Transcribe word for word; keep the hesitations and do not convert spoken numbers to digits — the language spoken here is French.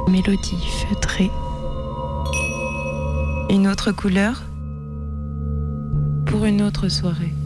Mélodie feutrée. Une autre couleur pour une autre soirée.